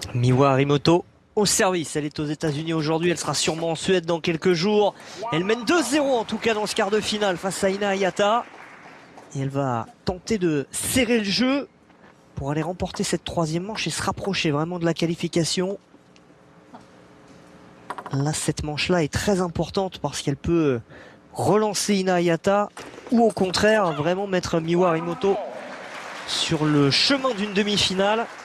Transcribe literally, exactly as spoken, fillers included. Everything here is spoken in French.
Miwa Harimoto au service. Elle est aux États-Unis aujourd'hui. Elle sera sûrement en Suède dans quelques jours. Elle mène deux zéro en tout cas dans ce quart de finale face à Ina Hayata. Et elle va tenter de serrer le jeu pour aller remporter cette troisième manche et se rapprocher vraiment de la qualification. Là, cette manche-là est très importante parce qu'elle peut relancer Ina Hayata ou au contraire vraiment mettre Miwa Harimoto sur le chemin d'une demi-finale.